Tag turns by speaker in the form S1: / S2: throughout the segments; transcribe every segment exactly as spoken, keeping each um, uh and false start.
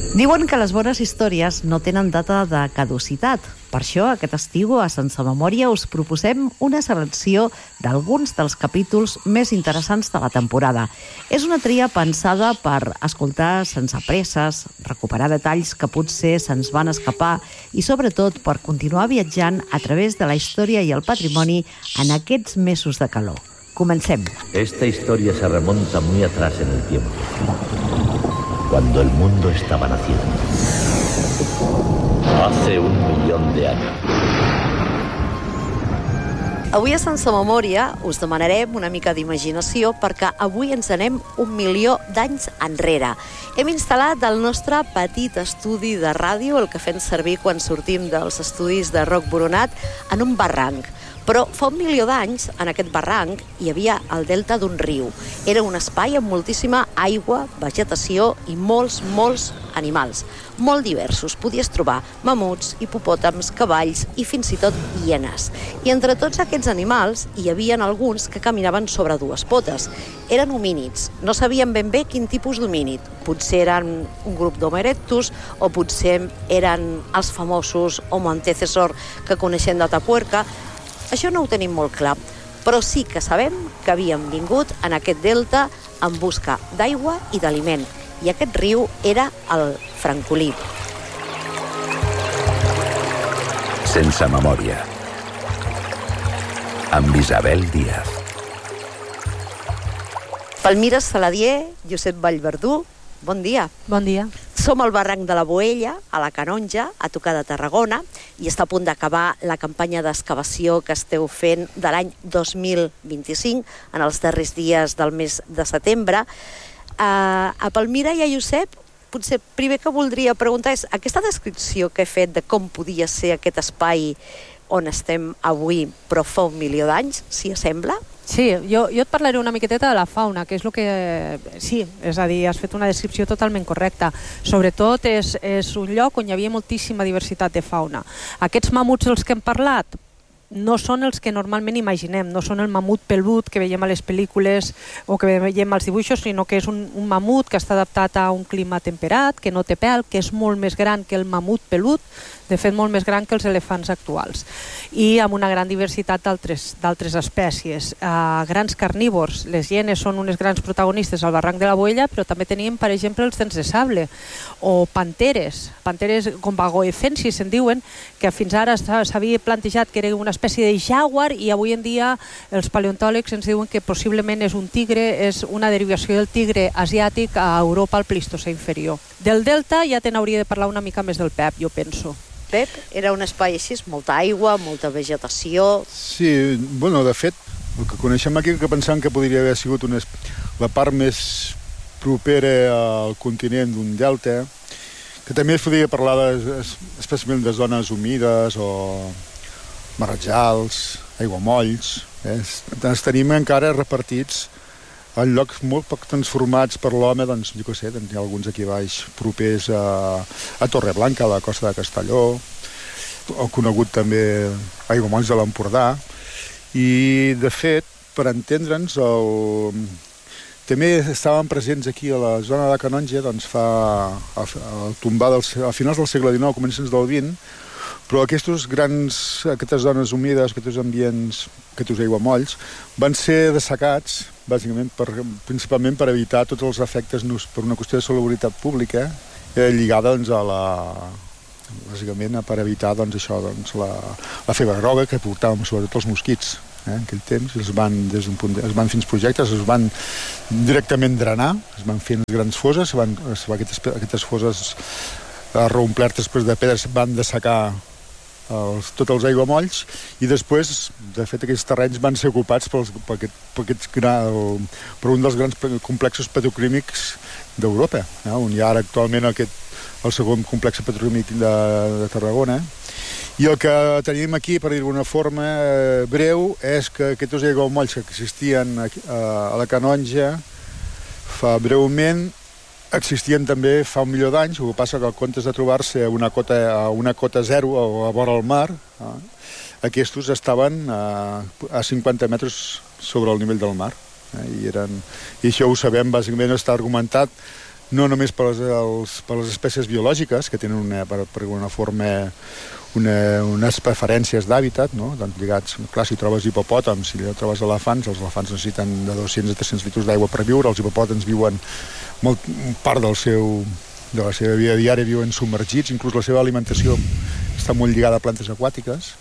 S1: Diuen que les bones històries no tenen data de caducitat. Per això, aquest estiu, a Sense Memòria, us proposem una selecció d'alguns dels capítols més interessants de la temporada. És una tria pensada per escoltar sense presses, recuperar detalls que potser se'ns van escapar i, sobretot, per continuar viatjant a través de la història i el patrimoni en aquests mesos de calor. Comencem.
S2: Esta historia se remonta muy atrás en el tiempo, cuando el mundo estaba naciendo. Hace un millón de años.
S1: Avui a Sense Memòria us demanarem una mica d'imaginació perquè avui ens anem un milió d'anys enrere. Hem instal·lat el nostre petit estudi de ràdio, el que fem servir quan sortim dels estudis de Roc Boronat, en un barranc. Però fa un milió d'anys, en aquest barranc, hi havia el delta d'un riu. Era un espai amb moltíssima aigua, vegetació i molts, molts animals. Molt diversos. Podies trobar mamuts, hipopòtams, cavalls i fins i tot hienes. I entre tots aquests animals hi havia alguns que caminaven sobre dues potes. Eren homínids. No sabíem ben bé quin tipus d'homínid. Potser eren un grup d'Homo erectus o potser eren els famosos Homo antecessor que coneixem de Tapuerca. Això no ho tenim molt clar, però sí que sabem que havíem vingut en aquest delta en busca d'aigua i d'aliment, i aquest riu era el Francolí.
S3: Sense Memòria, amb Isabel Díaz.
S1: Palmira Saladier, Josep Vallverdú, bon dia.
S4: Bon dia.
S1: Som al barranc de la Boella, a la Canonja, a tocar de Tarragona, i està a punt d'acabar la campanya d'excavació que esteu fent de l'any dos mil vint-i-cinc, en els darrers dies del mes de setembre. Uh, a Palmira i a Josep, potser primer que voldria preguntar és aquesta descripció que he fet de com podia ser aquest espai on estem avui, però fa un milió d'anys, si assembla?
S4: Sí, jo, jo et parlaré una miqueteta de la fauna, que és el que... Sí, és a dir, has fet una descripció totalment correcta. Sobretot és, és un lloc on hi havia moltíssima diversitat de fauna. Aquests mamuts dels que hem parlat no són els que normalment imaginem, no són el mamut pelut que veiem a les pel·lícules o que veiem als dibuixos, sinó que és un, un mamut que està adaptat a un clima temperat, que no té pèl, que és molt més gran que el mamut pelut, de fet molt més gran que els elefants actuals, i amb una gran diversitat d'altres espècies. Uh, grans carnívors, les hienes són unes grans protagonistes al barranc de la Boella, però també teníem, per exemple, els dents de sable, o panteres, panteres gombagoefensis se'n diuen, que fins ara s'havia plantejat que era una espècie de jaguar, i avui en dia els paleontòlegs ens diuen que possiblement és un tigre, és una derivació del tigre asiàtic a Europa al Plistocè inferior. Del delta ja te n'hauria de parlar una mica més del Pep, jo penso.
S1: Pep, era un espai així, molta aigua, molta vegetació...
S5: Sí, bueno, de fet, el que coneixem aquí, que pensam que podria haver sigut una, la part més propera al continent d'un delta, que també es podria parlar de, especialment de zones humides o marrajals, aiguamolls. Eh? Els tenim encara repartits en llocs molt poc transformats per l'home, doncs, jo què sé, hi ha alguns aquí baix propers a, a Torreblanca, a la costa de Castelló, o conegut també aiguamolls de l'Empordà, i, de fet, per entendre'ns, el... també estaven presents aquí a la zona de la Canonja, doncs fa, a, a, tombar dels, a finals del segle dinou, començaments del vint, però aquests grans, aquestes zones humides, aquests ambients, aquests aiguamolls, van ser dessecats, bàsicament, per, principalment per evitar tots els efectes per una qüestió de salubritat pública, eh, lligada doncs, a la... bàsicament per evitar doncs, això, doncs, la, la febre groga que portàvem sobretot els mosquits eh, en aquell temps. Es van, des d'un punt de, es van fer projectes, es van directament drenar, es van fer grans fosses, van, aquestes, aquestes fosses reomplertes després de pedres van dessecar els, tots els aiguamolls, i després, de fet, aquests terrenys van ser ocupats pels, per, aquest, per, aquests, per un dels grans complexos petroquímics d'Europa, eh, on hi ha ara actualment aquest, el segon complex petroquímic de, de Tarragona. I el que tenim aquí, per dir d'alguna forma eh, breu, és que aquests aiguamolls que existien a, a la Canonja fa breument existien també fa un milió d'anys, el que passa que en comptes de trobar-se a una cota, a una cota zero o a vora el mar, eh, aquests estaven a, a cinquanta metres sobre el nivell del mar. Eh, i, eren, I això ho sabem, bàsicament està argumentat no només per les, els, per les espècies biològiques, que tenen una, per, per una forma, una, unes preferències d'hàbitat, no? Doncs lligats, clar, si trobes hipopòtams, si trobes elefants, els elefants necessiten de dos-cents a tres-cents litres d'aigua per viure, els hipopòtams viuen molt, part del seu, de la seva vida diària viuen submergits, inclús la seva alimentació està molt lligada a plantes aquàtiques,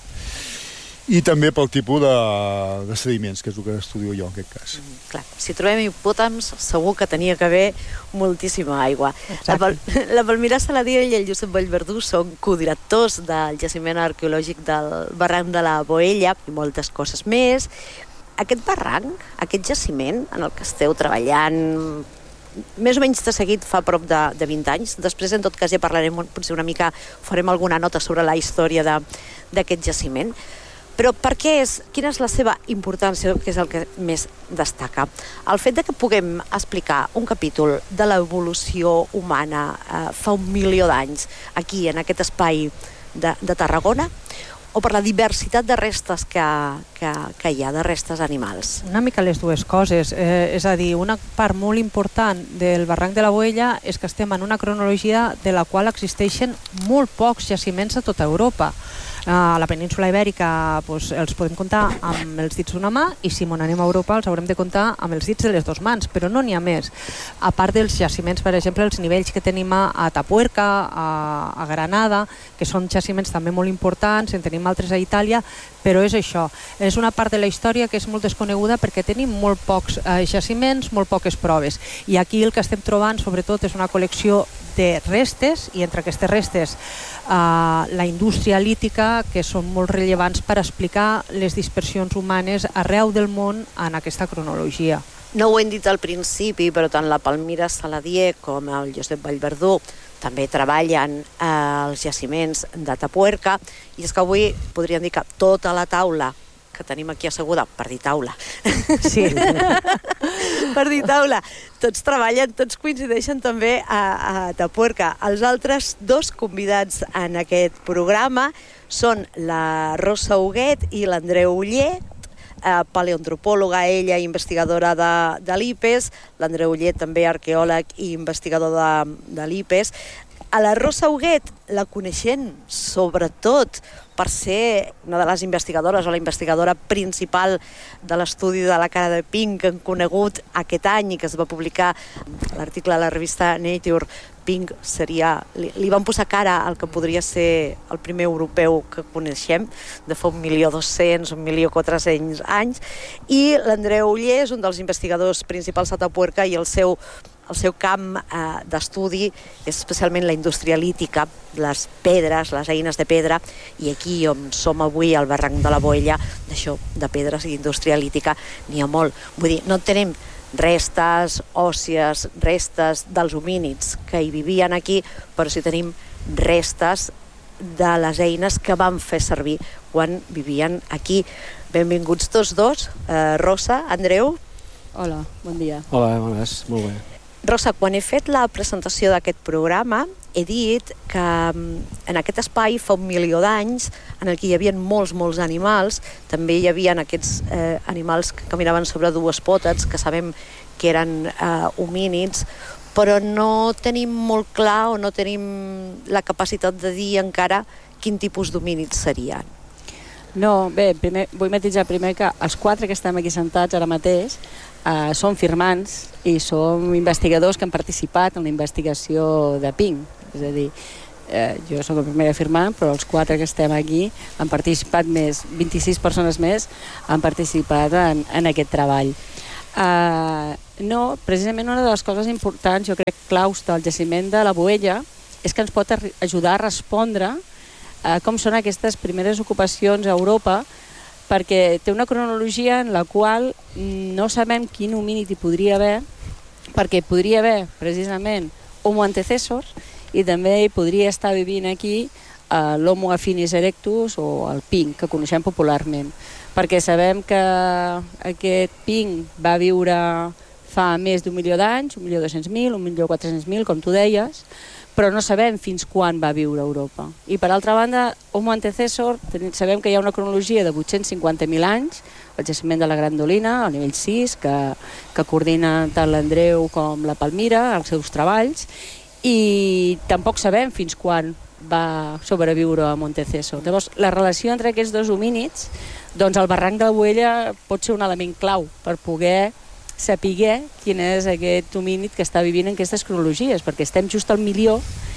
S5: i també pel tipus de, de sediments, que és el que estudio jo en aquest cas.
S1: Mm, clar, si trobem hipopòtams, segur que tenia que haver moltíssima aigua. La, Pal la Palmira Saladié i el Josep Vallverdú són codirectors del jaciment arqueològic del barranc de la Boella i moltes coses més. Aquest barranc, aquest jaciment en el que esteu treballant més o menys de seguit fa prop de, de vint anys. Després, en tot cas, ja parlarem potser una mica, farem alguna nota sobre la història d'aquest jaciment. Però per què és, quina és la seva importància, que és el que més destaca? El fet de que puguem explicar un capítol de l'evolució humana eh, fa un milió d'anys aquí, en aquest espai de, de Tarragona, o per la diversitat de restes que, que, que hi ha, de restes animals?
S4: Una mica les dues coses. Eh, és a dir, una part molt important del barranc de la Boella és que estem en una cronologia de la qual existeixen molt pocs jaciments a tota Europa. A la península Ibèrica doncs, els podem comptar amb els dits d'una mà, i si mon anem a Europa els haurem de comptar amb els dits de les dues mans, però no n'hi ha més. A part dels jaciments, per exemple, els nivells que tenim a, a Tapuerca, a, a Granada, que són jaciments també molt importants, en tenim altres a Itàlia, però és això. És una part de la història que és molt desconeguda perquè tenim molt pocs eh, jaciments, molt poques proves. I aquí el que estem trobant, sobretot, és una col·lecció de restes, i entre aquestes restes eh, la indústria lítica, que són molt rellevants per explicar les dispersions humanes arreu del món en aquesta cronologia.
S1: No ho hem dit al principi, però tant la Palmira Saladié com el Josep Vallverdú també treballen als jaciments de Tapuerca, i és que avui podríem dir que tota la taula que tenim aquí asseguda, per dir taula,
S4: sí.
S1: per dir taula, tots treballen, tots coincideixen també a, a Tapuerca. Els altres dos convidats en aquest programa són la Rosa Huguet i l'Andreu Oller, eh, paleoantropòloga, ella investigadora de, de l'I P E S, l'Andreu Oller també arqueòleg i investigador de, de l'I P E S. A la Rosa Huguet la coneixem sobretot per ser una de les investigadores o la investigadora principal de l'estudi de la cara de Pink que hem conegut aquest any i que es va publicar l'article a la revista Nature. Pink seria... Li, li van posar cara al que podria ser el primer europeu que coneixem, de fa un milió dos-cents, un milió quatre-cents anys, i l'Andreu Oller és un dels investigadors principals a Tapuerca, i el seu El seu camp eh, d'estudi és especialment la indústria lítica, les pedres, les eines de pedra, i aquí on som avui, al barranc de la Boella, d'això, de pedres i indústria lítica, n'hi ha molt. Vull dir, no tenim restes òssies, restes dels homínids que hi vivien aquí, però sí tenim restes de les eines que van fer servir quan vivien aquí. Benvinguts tots dos. Eh, Rosa, Andreu.
S6: Hola, bon dia.
S7: Hola, bones, molt bé.
S1: Rosa, quan he fet la presentació d'aquest programa, he dit que en aquest espai fa un milió d'anys, en el que hi havia molts, molts animals, també hi havia aquests eh, animals que caminaven sobre dues potes, que sabem que eren eh, homínids, però no tenim molt clar o no tenim la capacitat de dir encara quin tipus d'homínids serien.
S6: No, bé, primer, vull matisar primer que els quatre que estem aquí sentats ara mateix eh, són firmants i som investigadors que han participat en la investigació de Pink. És a dir, eh, jo soc el primer firmant, però els quatre que estem aquí han participat més, vint-i-sis persones més han participat en, en aquest treball. Eh, no, precisament una de les coses importants, jo crec, claus del jaciment de la Boella és que ens pot ajudar a respondre Uh, com són aquestes primeres ocupacions a Europa, perquè té una cronologia en la qual no sabem quin homínid hi podria haver, perquè podria haver precisament Homo antecessors i també hi podria estar vivint aquí uh, l'Homo affinis erectus o el Pink, que coneixem popularment, perquè sabem que aquest Pink va viure fa més d'un milió d'anys, un milió dos-cents mil, un milió quatre-cents mil, com tu deies, però no sabem fins quan va viure a Europa. I per altra banda, Homo antecessor, sabem que hi ha una cronologia de vuit-cents cinquanta mil anys, el jaciment de la Grandolina, al nivell sis, que, que coordina tant l'Andreu com la Palmira, els seus treballs, i tampoc sabem fins quan va sobreviure a Monteceso. Llavors, la relació entre aquests dos homínids, doncs el barranc de la Boella pot ser un element clau per poder saber quin és aquest homínid que està vivint en aquestes cronologies, perquè estem just al milió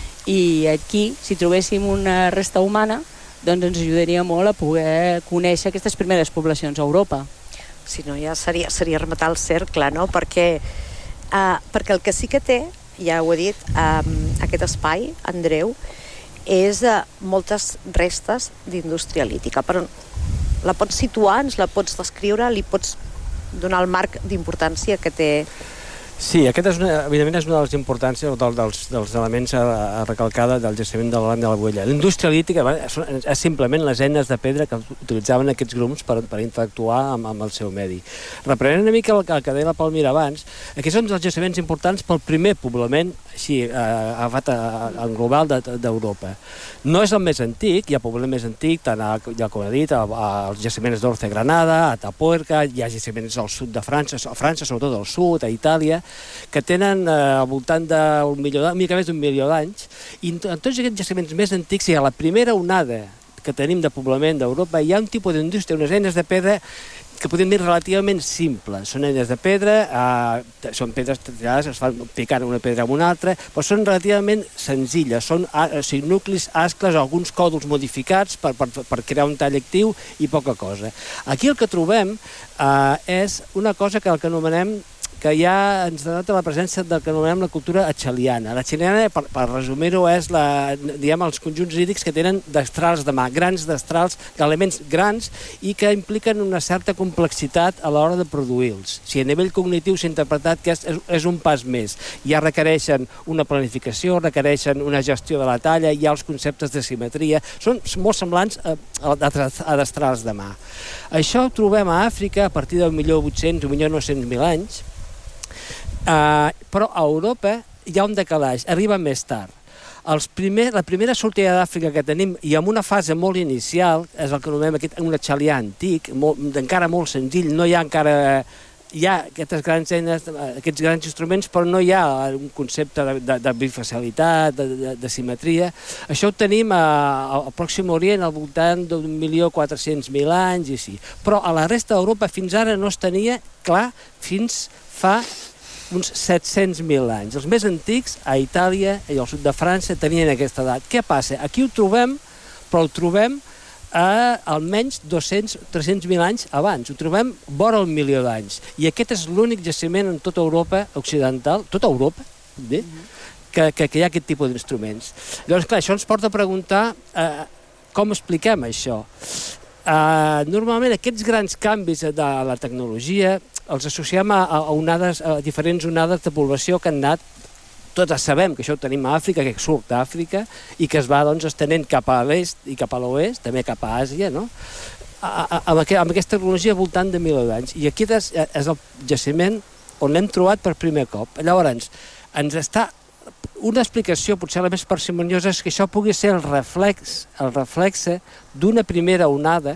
S6: i aquí, si trobéssim una resta humana, doncs ens ajudaria molt a poder conèixer aquestes primeres poblacions a Europa.
S1: Si no, ja seria, seria rematar el cercle, no? Perquè, uh, perquè el que sí que té, ja ho he dit, um, aquest espai, Andreu, és uh, moltes restes d'indústria lítica. Però la pots situar, ens la pots descriure, li pots donar el marc d'importància que té?
S7: Sí, aquest és una, evidentment és una de les importàncies del, dels, dels elements a, a recalcar del jaciment de la de la Boella. La indústria lítica és simplement les eines de pedra que utilitzaven aquests grups per, per interactuar amb, amb el seu medi. Reprenent una mica el, el que deia la Palmira abans, aquests són els jaciments importants pel primer poblament així, eh, agafat en global d'Europa. No és el més antic, hi ha poblament més antic, tant a, ja com he dit, als jaciments d'Orce Granada, a Tapuerca, hi ha jaciments al sud de França, a França, sobretot al sud, a Itàlia, que tenen eh, al voltant d'un milió, una mica més d'un milió d'anys, i en tots aquests jaciments més antics, hi ha la primera onada que tenim de poblament d'Europa, hi ha un tipus d'indústria, unes eines de pedra que podem dir relativament simples. Són eines de pedra, eh, són pedres tallades, es fan picant una pedra amb una altra, però són relativament senzilles, són o sigui, nuclis, ascles, alguns còdols modificats per, per, per crear un tall actiu i poca cosa. Aquí el que trobem eh, és una cosa que el que anomenem que ja ens denota la presència del que anomenem la cultura atxaliana. L'atxaliana, per, per resumir-ho, és la, diguem, els conjunts lírics que tenen destrals de mà, grans destrals, elements grans i que impliquen una certa complexitat a l'hora de produir-los. Si a nivell cognitiu s'ha interpretat que és, és un pas més. Ja requereixen una planificació, requereixen una gestió de la talla, hi ha els conceptes de simetria, són molt semblants a, a, a destrals de mà. Això ho trobem a Àfrica a partir del milió vuit-cents o milió nou-cents mil anys, Uh, però a Europa hi ha un decalatge, arriba més tard. Els primer, la primera sortida d'Àfrica que tenim, i amb una fase molt inicial, és el que anomenem aquest, un atxalià antic, molt, encara molt senzill, no hi ha encara... Hi ha aquestes grans eines, aquests grans instruments, però no hi ha un concepte de, de, de bifacialitat, de, de, de simetria. Això ho tenim a, al Pròxim Orient al voltant d'un milió quatre-cents mil anys i sí. Però a la resta d'Europa fins ara no es tenia clar fins fa uns set-cents mil anys. Els més antics, a Itàlia i al sud de França, tenien aquesta edat. Què passa? Aquí ho trobem, però ho trobem a almenys dos-cents a tres-cents mil anys abans. Ho trobem vora el milió d'anys. I aquest és l'únic jaciment en tota Europa occidental, tota Europa, bé, que, que, que hi ha aquest tipus d'instruments. Llavors, clar, això ens porta a preguntar eh, com expliquem això. Eh, normalment aquests grans canvis de la tecnologia els associem a, a, onades, a diferents onades de població que han anat, totes sabem que això ho tenim a Àfrica, que surt d'Àfrica i que es va doncs, estenent cap a l'est i cap a l'oest, també cap a Àsia, no? a, a, amb, aquest, amb aquesta tecnologia voltant de mil d'anys. I aquí és, és el jaciment on l'hem trobat per primer cop. Llavors, ens està... Una explicació, potser la més parsimoniosa, és que això pugui ser el reflex, el reflexe d'una primera onada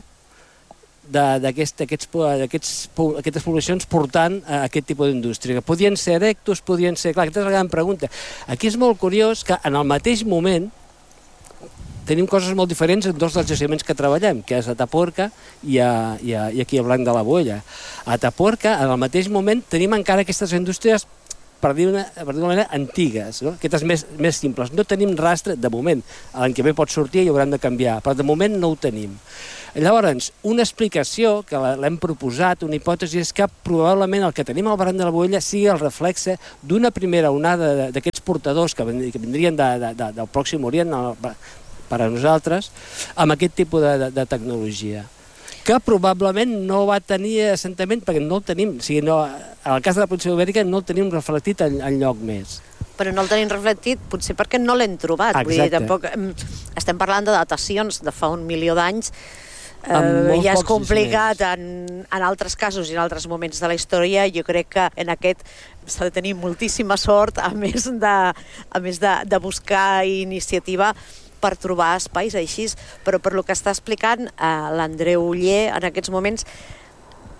S7: d'aquestes poblacions portant a aquest tipus d'indústria. Podien ser erectus, podien ser... Clar, aquesta és la gran pregunta. Aquí és molt curiós que en el mateix moment tenim coses molt diferents en dos dels jaciments que treballem, que és a Tapuerca i, a, i, a, i aquí a Blanc de la Boella. A Tapuerca, en el mateix moment, tenim encara aquestes indústries per dir una, per dir una manera, antigues, no? Aquestes més, més simples. No tenim rastre, de moment. L'any que ve pot sortir i haurem de canviar, però de moment no ho tenim. Llavors, una explicació que l'hem proposat, una hipòtesi, és que probablement el que tenim al barranc de la Boella sigui el reflexe d'una primera onada d'aquests portadors que vindrien de, de, de, del Pròxim Orient per a nosaltres, amb aquest tipus de, de, de tecnologia, que probablement no va tenir assentament perquè no el tenim, o sigui, no, en el cas de la península Ibèrica no el tenim reflectit en, en lloc més.
S1: Però no el tenim reflectit potser perquè no l'hem trobat. Vull dir, tampoc, estem parlant de datacions de fa un milió d'anys. Eh, ja és complicat en, en altres casos i en altres moments de la història. Jo crec que en aquest s'ha de tenir moltíssima sort, a més de, a més de, de buscar iniciativa per trobar espais així. Però per lo que està explicant eh, l'Andreu Oller en aquests moments,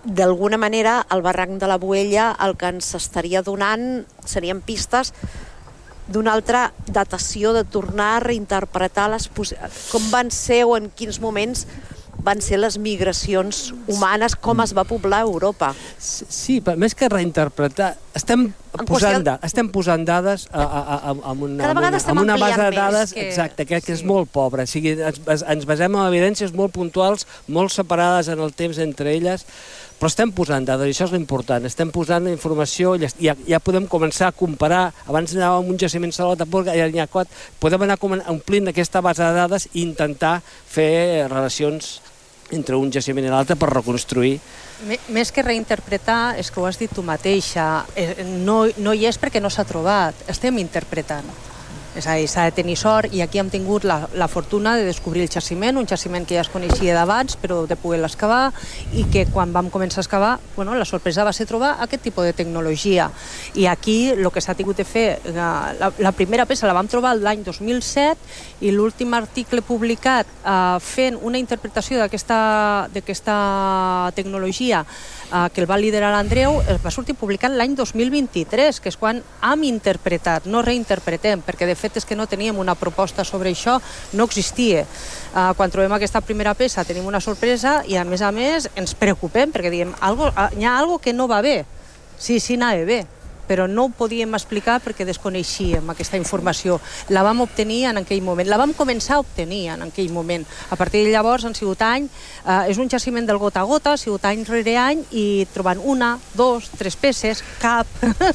S1: d'alguna manera el barranc de la Boella el que ens estaria donant serien pistes d'una altra datació, de tornar a reinterpretar les com van ser o en quins moments van ser les migracions humanes, com es va poblar Europa.
S7: Sí, però més que reinterpretar, estem posant, da, estem posant dades a, a, a, amb una, amb una, amb una base de dades que... exacte, que, que és molt pobra. O sigui, ens, ens basem en evidències molt puntuals, molt separades en el temps entre elles, però estem posant dades, i això és l'important, estem posant informació, i ja, ja podem començar a comparar. Abans anàvem a un jaciment sol a Taporga, ja n'hi ha quatre, podem anar omplint aquesta base de dades i intentar fer relacions entre un jaciment i l'altre per reconstruir.
S4: Més que reinterpretar, és que ho has dit tu mateixa, no, no hi és perquè no s'ha trobat, estem interpretant. És a dir, s'ha de tenir sort, i aquí hem tingut la, la fortuna de descobrir el jaciment, un jaciment que ja es coneixia d'abans, però de poder l'excavar, i que quan vam començar a excavar, bueno, la sorpresa va ser trobar aquest tipus de tecnologia. I aquí el que s'ha tingut de fer, la, la, la primera peça la vam trobar l'any dos mil set, i l'últim article publicat eh, fent una interpretació d'aquesta d'aquesta tecnologia eh, que el va liderar l'Andreu, va sortir publicat l'any dos mil vint-i-tres, que és quan hem interpretat, no reinterpretem, perquè de fet és que no teníem una proposta sobre això, no existia. Uh, quan trobem aquesta primera peça tenim una sorpresa i a més a més ens preocupem perquè diem, algo, uh, hi ha algo que no va bé. Sí, sí, anava bé, però no ho podíem explicar perquè desconeixíem aquesta informació. La vam obtenir en aquell moment, la vam començar a obtenir en aquell moment. A partir de llavors han sigut any, eh, és un jaciment del gota a gota, ha sigut any rere any, i trobant una, dos, tres peces, cap,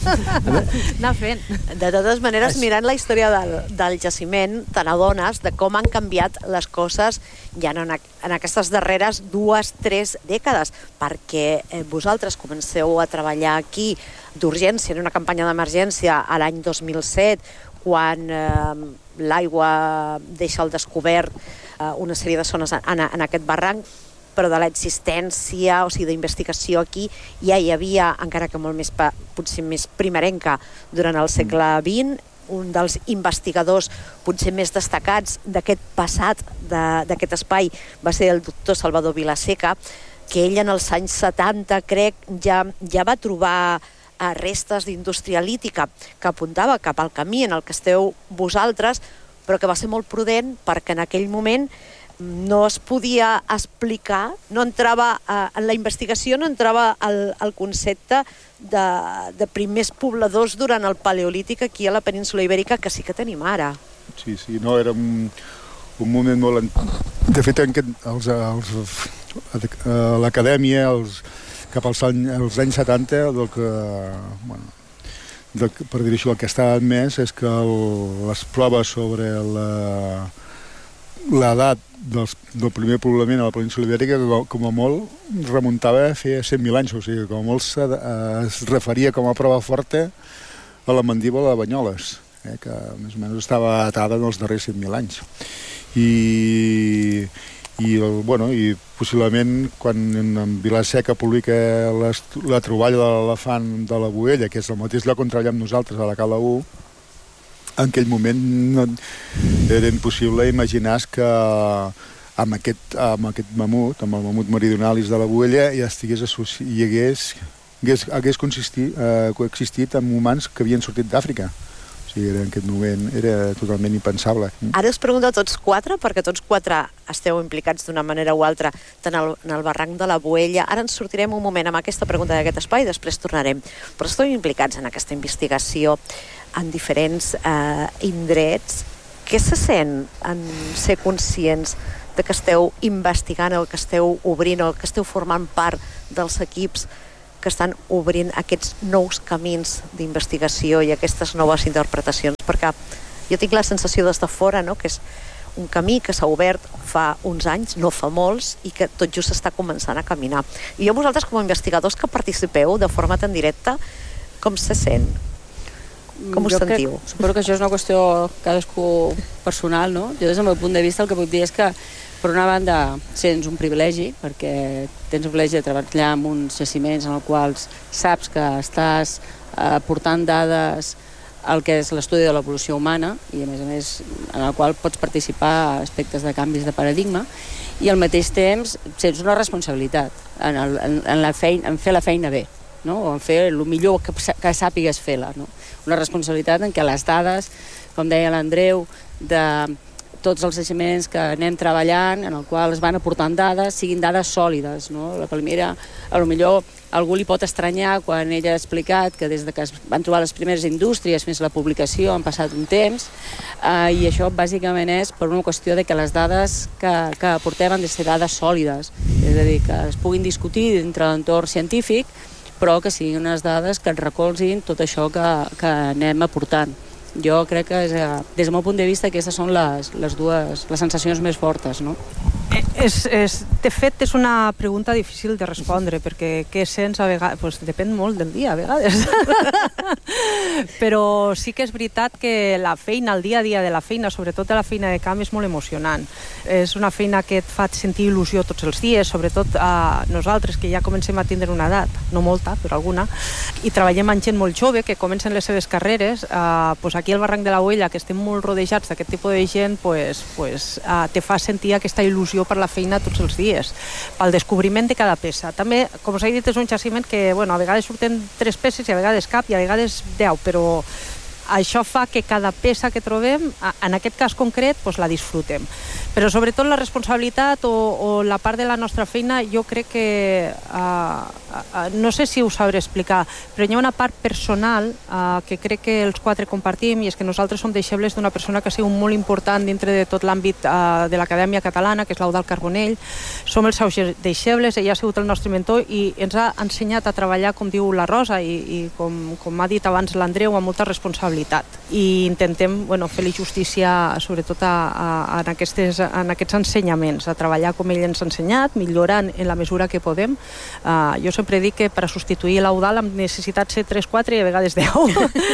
S4: anar fent.
S1: De totes maneres, mirant la història del, del jaciment, te n'adones de com han canviat les coses ja en, en aquestes darreres dues, tres dècades, perquè eh, vosaltres comenceu a treballar aquí d'urgència, en una campanya d'emergència a l'any dos mil set, quan eh, l'aigua deixa al descobert eh, una sèrie de zones en, en aquest barranc, però de l'existència, o sigui, d'investigació aquí, ja hi havia, encara que molt més, potser més primerenca, durant el segle vint, un dels investigadors potser més destacats d'aquest passat, d'aquest espai, va ser el doctor Salvador Vilaseca, que ell en els anys setanta, crec, ja, ja va trobar restes d'indústria lítica que apuntava cap al camí en el que esteu vosaltres, però que va ser molt prudent perquè en aquell moment no es podia explicar, no entrava, eh, en la investigació no entrava el, el concepte de, de primers pobladors durant el Paleolític aquí a la península Ibèrica, que sí que tenim ara.
S5: Sí, sí, no, era un, un moment molt... De fet, en els, els, l'acadèmia, els, cap als anys, als anys setanta, del que, bueno, del, per dir això, el que està admès és que el, les proves sobre l'edat del, del primer poblament a la península Ibèrica, com a molt, remuntava a fer cent mil anys, o sigui, com a molt es, es referia com a prova forta a la mandíbula de Banyoles, eh, que més o menys estava atada en els darrers cent mil anys. I... I, el, bueno, i possiblement quan en Vilaseca publica les, la troballa de l'elefant de la Boella, que és el mateix lloc on treballem nosaltres, a la Cala u, en aquell moment no, era impossible imaginar que amb aquest, amb aquest mamut, amb el mamut meridionalis de la Boella, ja estigués associ... i hagués, hagués, hagués consistit, eh, coexistit amb humans que havien sortit d'Àfrica. O sigui, en aquest moment era totalment impensable.
S1: Ara us pregunto a tots quatre, perquè tots quatre esteu implicats d'una manera o altra tant al, en el barranc de la Boella. Ara ens sortirem un moment amb aquesta pregunta d'aquest espai i després tornarem. Però esteu implicats en aquesta investigació en diferents eh, indrets. Què se sent en ser conscients de que esteu investigant, el que esteu obrint, el que esteu formant part dels equips que estan obrint aquests nous camins d'investigació i aquestes noves interpretacions? Perquè jo tinc la sensació d'estar fora, no?, que és un camí que s'ha obert fa uns anys, no fa molts, i que tot just està començant a caminar. I jo, vosaltres, com a investigadors que participeu de forma tan directa, com se sent? Com us
S6: jo
S1: sentiu?
S6: Crec, suposo que això és una qüestió cadascú personal, no? Jo, des del meu punt de vista, el que puc dir és que, per una banda, sents un privilegi, perquè tens el privilegi de treballar en uns jaciments en els quals saps que estàs eh, portant dades el que és l'estudi de l'evolució humana i a més a més en el qual pots participar a aspectes de canvis de paradigma i al mateix temps sents una responsabilitat en, el, en, en, la feina, en fer la feina bé, no? O en fer el millor que, que sàpigues fer-la, no? Una responsabilitat en què les dades, com deia l'Andreu, de tots els jaciments que anem treballant, en el qual es van aportant dades, siguin dades sòlides, no? La Palmira, a lo millor algú li pot estranyar quan ella ha explicat que des de que es van trobar les primeres indústries fins a la publicació han passat un temps, eh, i això bàsicament és per una qüestió de que les dades que, que aportem han de ser dades sòlides, és a dir, que es puguin discutir dintre l'entorn científic, però que siguin unes dades que ens recolzin tot això que, que anem aportant. Jo crec que és, des del meu punt de vista aquestes són les, les dues les sensacions més fortes, no?
S4: És, és, de fet, és una pregunta difícil de respondre, perquè què sents a vegades... Pues depèn molt del dia, a vegades. Però sí que és veritat que la feina, el dia a dia de la feina, sobretot de la feina de camp, és molt emocionant. És una feina que et fa sentir il·lusió tots els dies, sobretot a nosaltres, que ja comencem a tindre una edat, no molta, però alguna, i treballem amb gent molt jove, que comencen les seves carreres. Eh, pues aquí al Barranc de la Boella, que estem molt rodejats d'aquest tipus de gent, pues, pues, eh, te fa sentir aquesta il·lusió per la feina tots els dies, pel descobriment de cada peça. També, com us he dit, és un jaciment que, bueno, a vegades surten tres peces i a vegades cap i a vegades deu, però això fa que cada peça que trobem, en aquest cas concret, pues la disfrutem. Però sobretot la responsabilitat o, o la part de la nostra feina, jo crec que, uh, uh, no sé si ho sabré explicar, però hi ha una part personal uh, que crec que els quatre compartim, i és que nosaltres som deixebles d'una persona que ha sigut molt important dintre de tot l'àmbit uh, de l'Acadèmia Catalana, que és l'Eudald Carbonell. Som els seus deixebles, ella ha sigut el nostre mentor i ens ha ensenyat a treballar, com diu la Rosa, i, i com, com ha dit abans l'Andreu, amb molta responsabilitat. I intentem, bueno, fer-li justícia sobretot a, a, a aquestes, en aquests ensenyaments, a treballar com ell ens ha ensenyat, millorant en la mesura que podem. Uh, jo sempre dic que per a substituir l'Eudald amb necessitat ser tres, quatre i a vegades deu.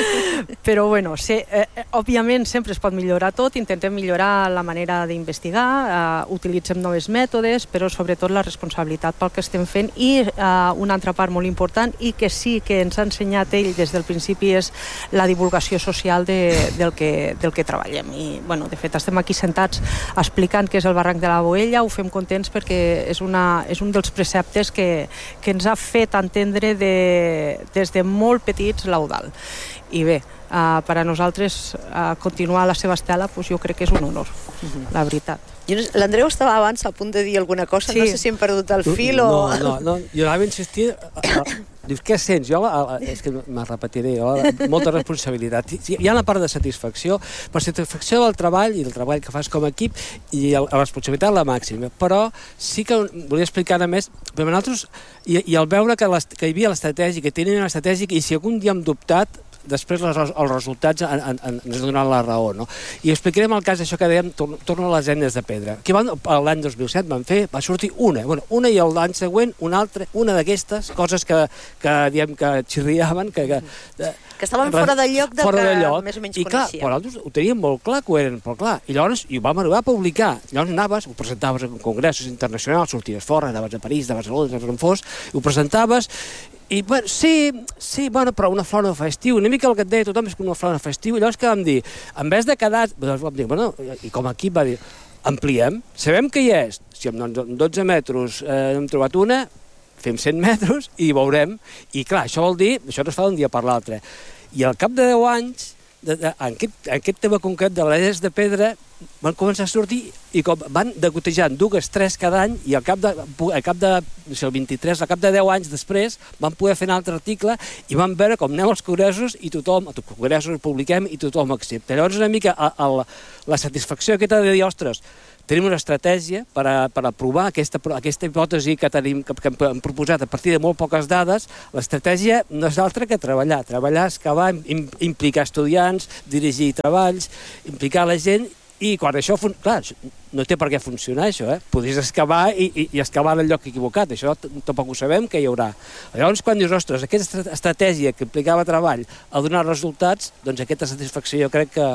S4: Però bueno, sé, eh, òbviament sempre es pot millorar tot, intentem millorar la manera d'investigar, uh, utilitzem nous mètodes, però sobretot la responsabilitat pel que estem fent. I uh, una altra part molt important i que sí que ens ha ensenyat ell des del principi és la divulgació social de, del, que, del que treballem. I, bueno, de fet, estem aquí sentats explicant què és el Barranc de la Boella, ho fem contents perquè és, una, és un dels preceptes que, que ens ha fet entendre de, des de molt petits l'Eudald. I bé, uh, per a nosaltres uh, continuar la seva estela, pues, jo crec que és un honor, uh-huh. La veritat.
S1: L'Andreu estava abans a punt de dir alguna cosa, sí. No sé si hem perdut el fil o...
S7: No, no, no. Jo anava a insistir... Dius, què sents? Jo, la, la, és que me repetiré, jo, la, molta responsabilitat. Hi ha una part de satisfacció, per satisfacció del treball i del treball que fas com a equip i el, la responsabilitat la màxima. Però sí que volia explicar a més, però nosaltres, i, i al veure que, les, que hi havia l'estratègia, que tenien l'estratègia, i si algun dia hem dubtat, després les, els resultats en, en, en, ens han donat la raó, no? I explicarem el cas d'això que dèiem, torno, torno a les eines de pedra. Que van, l'any dos mil set van fer, va sortir una, bueno, una i l'any següent una altra, una d'aquestes coses que, que diem que xirriaven, que... que, de,
S1: que estaven fora de lloc de
S7: fora
S1: que
S7: de lloc.
S1: Més o menys
S7: I clar,
S1: coneixíem.
S7: però nosaltres ho teníem molt clar que ho eren, però clar, i llavors i ho vam arribar a publicar. Llavors anaves, ho presentaves en congressos internacionals, sorties fora, anaves a París, anaves a Londres, on fos, ho presentaves. I, bueno, sí, sí, bueno, però una flora de festiu, una mica el que et deia tothom és que una flora de festiu, i llavors què vam dir? En vez de quedar, doncs vam dir, bueno, i com a equip va dir, ampliem, sabem que hi és, si amb dotze metres eh, hem trobat una, fem cent metres i veurem, i clar, això vol dir, això no es fa d'un dia per l'altre, i al cap de deu anys, de, de, en, aquest, en aquest tema concret de les eines de pedra, van començar a sortir i com van degotejant dues, tres cada any i al cap de, al cap de no sé, el vint-i-tres, al cap de deu anys després van poder fer un altre article i van veure com anem als congressos i tothom, als congressos ho publiquem i tothom accepta. Llavors una mica a, a la, la satisfacció aquesta de dir, ostres, tenim una estratègia per a, per a provar aquesta, aquesta hipòtesi que, tenim, que, que hem proposat a partir de molt poques dades. L'estratègia no és altra que treballar, treballar, excavar, implicar estudiants, dirigir treballs, implicar la gent. I quan això, clar, no té per què funcionar això, eh? Podries excavar i, i, i excavar en el lloc equivocat, això tampoc ho sabem que hi haurà. Llavors, quan dius, ostres, aquesta estratègia que implicava treball a donar resultats, doncs aquesta satisfacció jo crec que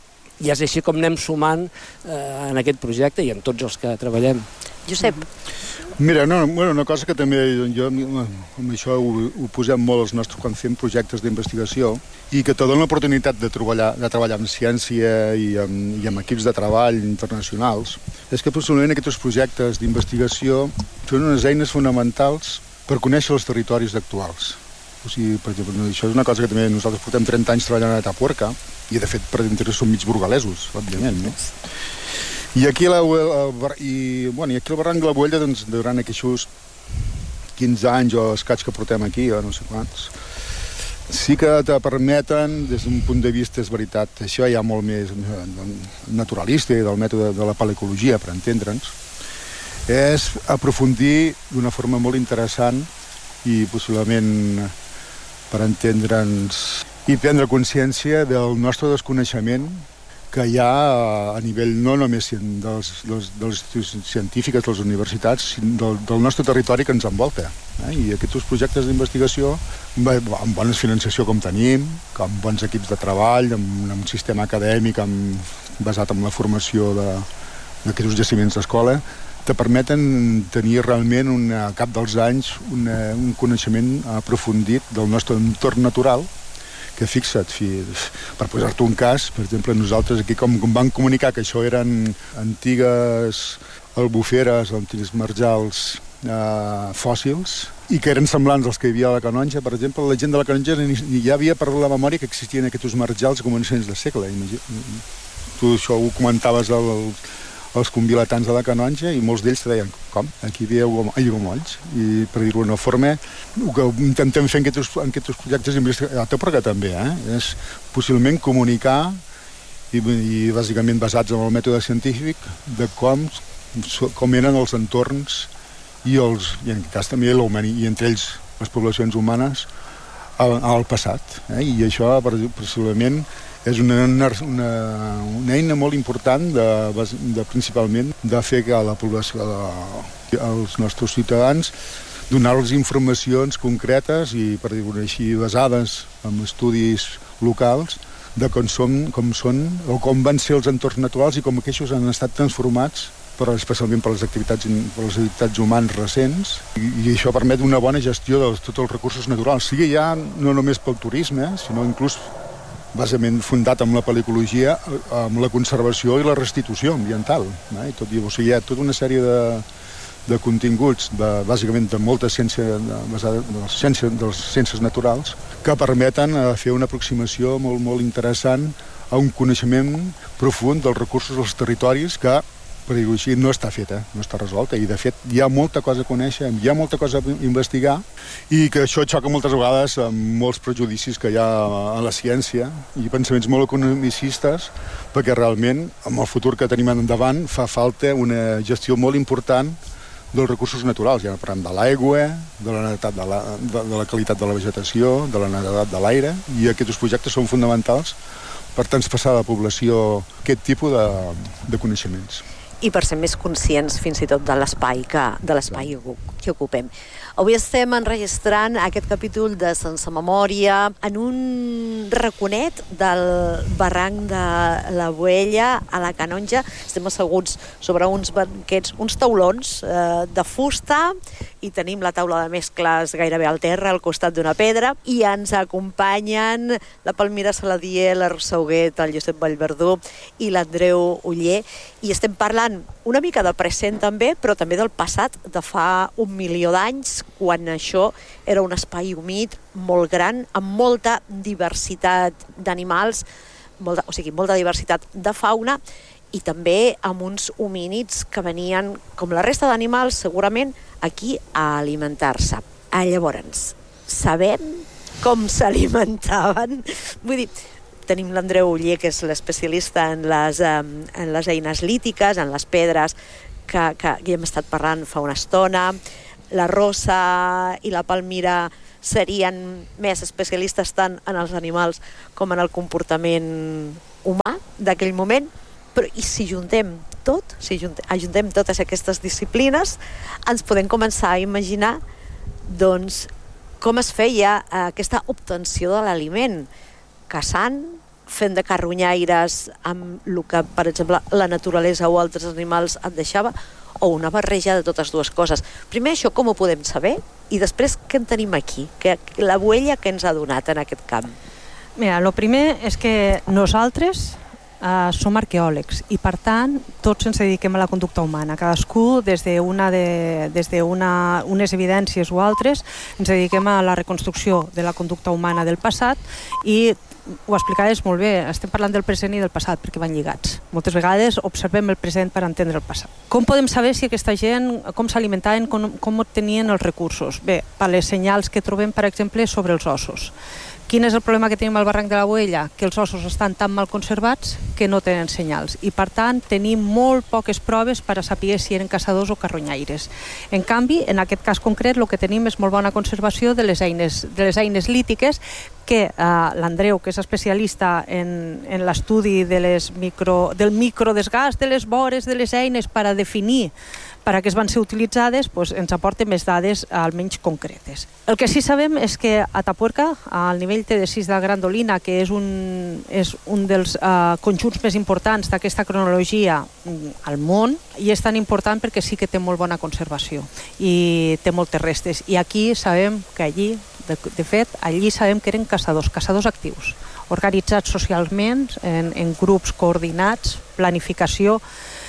S7: ja és així com anem sumant eh, en aquest projecte i en tots els que treballem.
S1: Josep.
S5: Mira, no, bueno, una cosa que també jo amb això ho, ho posem molt als nostres, quan fem projectes d'investigació, i que te dona l'oportunitat de treballar, de treballar amb ciència i amb, i amb equips de treball internacionals, és que possiblement aquests projectes d'investigació són unes eines fonamentals per conèixer els territoris actuals. O sigui, per exemple, això és una cosa que també nosaltres portem trenta anys treballant a Atapuerca, i de fet per dintre som mig burgalesos, òbviament, no? I aquí, la, el, i, bueno, i aquí el barranc de la Boella, doncs, durant aquests quinze anys o escaig que portem aquí, o no sé quants, sí que te permeten, des d'un punt de vista, és veritat, això ja molt més naturalista i del mètode de la paleocologia, per entendre'ns, és aprofundir d'una forma molt interessant i possiblement per entendre'ns i prendre consciència del nostre desconeixement que hi ha a nivell no només dels, dels, dels instituts científics, de les universitats, sinó del, del nostre territori que ens envolta. Eh? I aquests projectes d'investigació, amb bona financiació com tenim, amb bons equips de treball, amb, amb un sistema acadèmic amb, basat en la formació d'aquests jaciments d'escola, te permeten tenir realment, una, a cap dels anys, una, un coneixement aprofundit del nostre entorn natural, que fixa't, fi, per posar-te un cas, per exemple, nosaltres aquí com, com vam comunicar que això eren antigues albuferes, antics marjals eh, fòssils, i que eren semblants als que hi havia a la Canonja, per exemple, la gent de la Canonja ja havia per la memòria que existien aquests marjals a començaments de segle. Tu això ho comentaves al, als convilatans de la Canonja i molts d'ells te deien, com? Aquí hi havia aiguamolls. I per dir-ho d'una forma, el que intentem fer en aquests, en aquests projectes a Atapuerca també, eh? és possiblement comunicar i, i bàsicament basats en el mètode científic de com, com eren els entorns i, els, i en aquest cas també i entre ells les poblacions humanes al, al passat. Eh? I això possiblement és una, una, una eina molt important de, de, principalment de fer que a la població, de, als nostres ciutadans, donar-los informacions concretes i, per dir-ho així, basades en estudis locals de com són, com són o com van ser els entorns naturals i com aquests han estat transformats però especialment per les activitats, per les activitats humans recents, i, i això permet una bona gestió de tots els recursos naturals, sigui ja no només pel turisme, sinó inclús bàsicament fundat amb la paleocologia, amb la conservació i la restitució ambiental. Eh? I tot, o sigui, hi ha tota una sèrie de, de continguts, de, bàsicament de molta ciència, de, basada de les ciències, de les ciències naturals, que permeten eh, fer una aproximació molt, molt interessant a un coneixement profund dels recursos dels territoris que, per dir-ho així, no està feta, no està resolta, i de fet hi ha molta cosa a conèixer, hi ha molta cosa a investigar, i que això xoca moltes vegades amb molts prejudicis que hi ha a la ciència i pensaments molt economicistes, perquè realment, amb el futur que tenim endavant, fa falta una gestió molt important dels recursos naturals. Ja parlem de l'aigua, de la, de, la, de, de la qualitat de la vegetació, de la netedat de l'aire, i aquests projectes són fonamentals per transpassar a la població aquest tipus de, de coneixements.
S1: I per ser més conscients fins i tot de l'espai que, de l'espai que ocupem. Avui estem enregistrant aquest capítol de Sense Memòria en un raconet del barranc de la Boella a la Canonja. Estem asseguts sobre uns banquets, uns taulons eh, de fusta, i tenim la taula de mescles gairebé al terra, al costat d'una pedra, i ens acompanyen la Palmira Saladier, la Rosa Huguet, el Josep Vallverdú i l'Andreu Oller, i estem parlant una mica del present també, però també del passat, de fa un milió d'anys, quan això era un espai humit molt gran, amb molta diversitat d'animals, molta, o sigui, molta diversitat de fauna, i també amb uns homínids que venien, com la resta d'animals, segurament aquí a alimentar-se. Ah, llavors, sabem com s'alimentaven? Vull dir, tenim l'Andreu Oller, que és l'especialista en les, en les eines lítiques, en les pedres, que, que ja hem estat parlant fa una estona. La Rosa i la Palmira serien més especialistes tant en els animals com en el comportament humà d'aquell moment. Però i si juntem tot, si juntem, ajuntem totes aquestes disciplines, ens podem començar a imaginar doncs, com es feia aquesta obtenció de l'aliment, caçant, fent de carronyaires amb el que, per exemple, la naturalesa o altres animals et deixava, o una barreja de totes dues coses. Primer, això com ho podem saber? I després, què en tenim aquí? Que, la huella que ens ha donat en aquest camp?
S4: Mira, el primer és que nosaltres Uh, som arqueòlegs i per tant tots ens dediquem a la conducta humana, cadascú des de, una de, des de una, unes evidències o altres ens dediquem a la reconstrucció de la conducta humana del passat i ho explicaves molt bé, estem parlant del present i del passat perquè van lligats. Moltes vegades observem el present per entendre el passat. Com podem saber si aquesta gent, com s'alimentaven, com, com obtenien els recursos? Bé, per les senyals que trobem, per exemple, sobre els ossos. Quin és el problema que tenim al barranc de la Boella? Que els ossos estan tan mal conservats que no tenen senyals i per tant tenim molt poques proves per a saber si eren caçadors o carronyaires. En canvi, en aquest cas concret, el que tenim és molt bona conservació de les eines, de les eines lítiques que eh, l'Andreu, que és especialista en, en l'estudi de les micro, del microdesgast de les vores de les eines per a definir per a què es van ser utilitzades, doncs ens aporta més dades almenys concretes. El que sí sabem és que a Atapuerca, al nivell T D sis de la Grandolina, que és un, és un dels uh, conjunts més importants d'aquesta cronologia al món, i és tan important perquè sí que té molt bona conservació i té moltes restes. I aquí sabem que allí, de, de fet, allí sabem que eren caçadors, caçadors actius, organitzats socialment, en, en grups coordinats, planificació,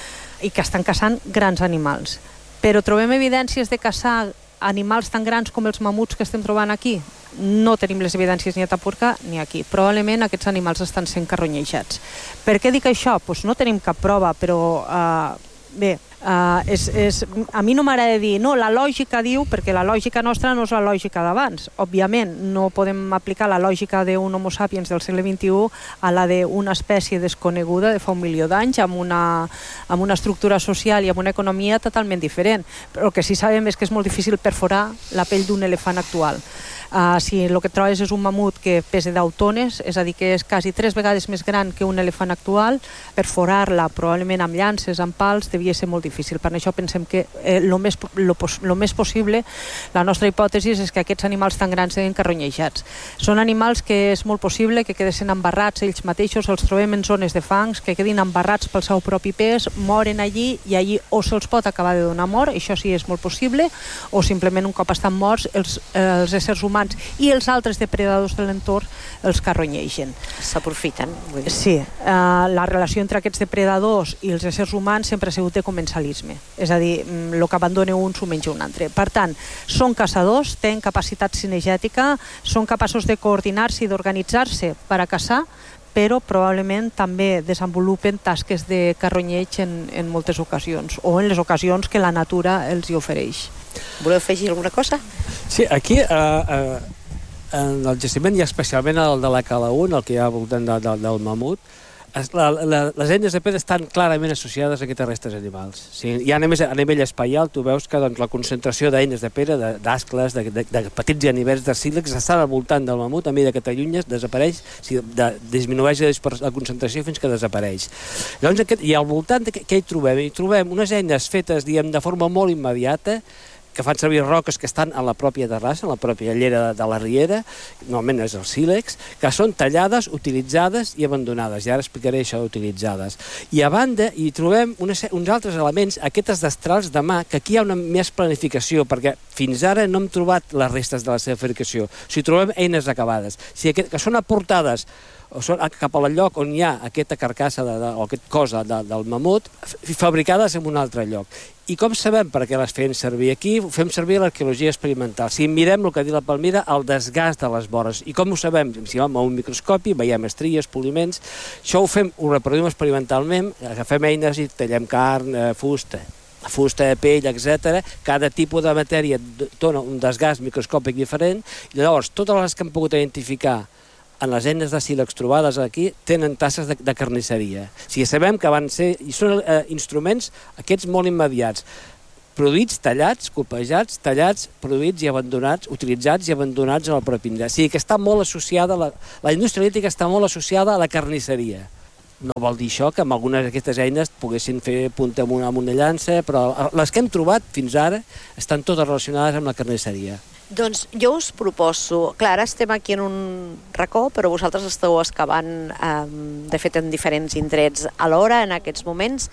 S4: i que estan caçant grans animals. Però trobem evidències de caçar animals tan grans com els mamuts que estem trobant aquí? No tenim les evidències ni a Atapuerca ni aquí. Probablement aquests animals estan sent carronyejats. Per què dic això? Pues no tenim cap prova, però uh, bé, uh, és, és, a mi no m'agrada dir, no, la lògica diu, perquè la lògica nostra no és la lògica d'abans. Òbviament, no podem aplicar la lògica d'un homo sapiens del segle vint-i-u a la d'una espècie desconeguda de fa un milió d'anys, amb una, amb una estructura social i amb una economia totalment diferent. Però el que sí sabem és que és molt difícil perforar la pell d'un elefant actual. Uh, si el que trobes és un mamut que pesa deu tones, és a dir, que és quasi tres vegades més gran que un elefant actual, perforar-la probablement amb llances, amb pals, devia ser molt difícil. Per això pensem que eh, lo, més, lo, lo més possible, la nostra hipòtesi és que aquests animals tan grans siguin carronyejats. Són animals que és molt possible que quedessin embarrats ells mateixos, els trobem en zones de fangs, que quedin embarrats pel seu propi pes, moren allí i allí o se'ls pot acabar de donar mort, això sí és molt possible, o simplement un cop estan morts els, eh, els éssers humans i els altres depredadors de l'entorn els carronyegen.
S1: S'aprofiten.
S4: Sí, eh, la relació entre aquests depredadors i els éssers humans sempre ha sigut de comensalisme, és a dir, el que abandona un s'ho menja un altre. Per tant, són caçadors, tenen capacitat cinegètica, són capaços de coordinar-se i d'organitzar-se per a caçar, però probablement també desenvolupen tasques de carronyeig en, en moltes ocasions, o en les ocasions que la natura els hi ofereix.
S1: Voleu afegir alguna cosa?
S7: Sí, aquí eh, eh, en el jaciment i especialment el de la Cala un, el que hi ha al voltant de, de, del mamut, es, la, la, les eines de pedra estan clarament associades a aquestes restes animals. O sigui, ja a nivell, a nivell espaial tu veus que doncs, la concentració d'eines de pedra, d'ascles, de, de, de, de petits ganivets, de sílex, estan al voltant del mamut, a mesura que t'allunyes, desapareix, o sigui, de, disminueix la concentració fins que desapareix. Llavors, aquest, i al voltant de què, què hi trobem? Hi trobem unes eines fetes, diguem, de forma molt immediata, que fan servir roques que estan a la pròpia terrassa, a la pròpia llera de, de la riera, normalment és el sílex, que són tallades, utilitzades i abandonades. I ara explicaré això d'utilitzades. I a banda hi trobem unes, uns altres elements, aquestes destrals de mà, que aquí hi ha una més planificació, perquè fins ara no hem trobat les restes de la seva fabricació. O sigui, trobem eines acabades. O sigui, que són aportades o són cap al lloc on hi ha aquesta carcassa de, de, o aquest cos de, del mamut fabricades en un altre lloc. I com sabem per què les fem servir aquí? Ho fem servir a l'arqueologia experimental. Si mirem el que diu la Palmira, el desgast de les vores. I com ho sabem? Si vam a un microscopi, veiem estries, poliments. Això ho fem, ho reproduïm experimentalment, agafem eines i tallem carn, fusta, fusta, pell, etcètera. Cada tipus de matèria dona un desgast microscòpic diferent. I llavors, totes les que hem pogut identificar en les eines de sílex trobades aquí, tenen tasses de, de carnisseria. O sigui, sabem que van ser, i són eh, instruments aquests molt immediats, produïts, tallats, colpejats, tallats, produïts i abandonats, utilitzats i abandonats en el propi indret. O sigui, que està molt associada, la, la indústria lítica està molt associada a la carnisseria. No vol dir això que amb algunes d'aquestes eines poguessin fer punta amb una, amb una llança, però les que hem trobat fins ara estan totes relacionades amb la carnisseria.
S1: Doncs jo us proposo, clar, ara estem aquí en un racó, però vosaltres esteu excavant, eh, de fet, en diferents indrets alhora, en aquests moments.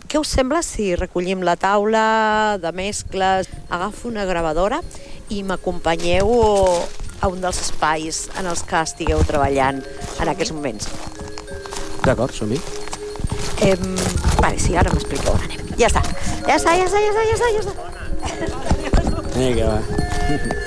S1: què us sembla si recollim la taula de mescles? Agafo una gravadora i m'acompanyeu a un dels espais en els que estigueu treballant en aquests moments.
S7: D'acord, som-hi.
S1: Eh, vale, sí, ara m'expliqueu on anem. Ja està, ja està, ja està, ja està, ja està, ja està.
S7: Vinga, va.